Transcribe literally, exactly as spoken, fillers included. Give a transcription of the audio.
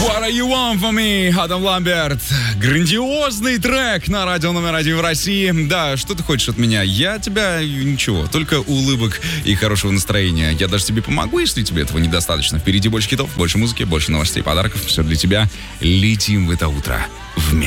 What are you want from me, Адам Ламберт. Грандиозный трек на радио номер один в России. Да, что ты хочешь от меня? Я тебя ничего, только улыбок и хорошего настроения. Я даже тебе помогу, если тебе этого недостаточно. Впереди больше хитов, больше музыки, больше новостей, подарков. Все для тебя. Летим в это утро вместе.